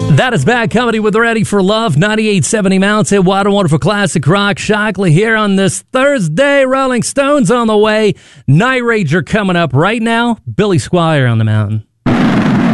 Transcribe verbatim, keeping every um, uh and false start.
That is Bad Company with Ready for Love, ninety-eight point seven Mountain. What a wonderful classic rock. Shockley here on this Thursday. Rolling Stones on the way. Night Ranger coming up right now. Billy Squier on the mountain.